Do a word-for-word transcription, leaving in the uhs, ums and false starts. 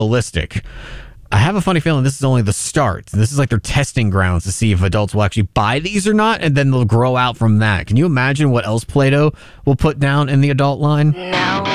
ballistic. I have a funny feeling this is only the start. This is like their testing grounds to see if adults will actually buy these or not, and then they'll grow out from that. Can you imagine what else Play-Doh will put down in the adult line? No.